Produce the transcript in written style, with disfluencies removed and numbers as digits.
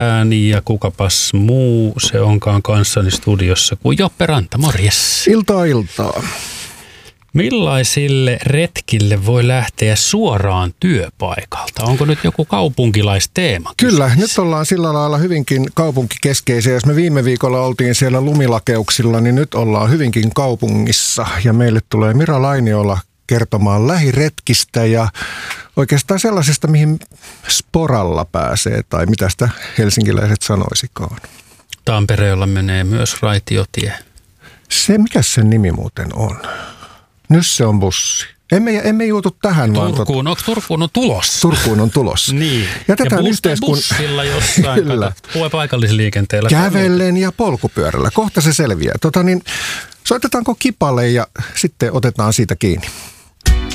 ääni ja kukapas muu se onkaan kanssani studiossa kuin Joppe Ranta. Morjes. Iltaa. Millaisille retkille voi lähteä suoraan työpaikalta? Onko nyt joku kaupunkilaisteema? Kyllä, nyt ollaan sillä lailla hyvinkin kaupunkikeskeisiä. Jos me viime viikolla oltiin siellä lumilakeuksilla, niin nyt ollaan hyvinkin kaupungissa. Ja meille tulee Mira Lainiola kertomaan lähiretkistä ja oikeastaan sellaisesta, mihin sporalla pääsee, tai mitä sitä helsinkiläiset sanoisikaan. Tampereella menee myös raitiotie. Mikä sen nimi muuten on? Nyt se on bussi. Emme juutu tähän, vaan... Turkuun on tulossa. Turkuun on tulossa. Niin. Jätetään bussilla jossain. Kyllä. Paikallisliikenteellä. Kävellen ja polkupyörällä. Kohta se selviää. Soitetaanko kipale ja sitten otetaan siitä kiinni.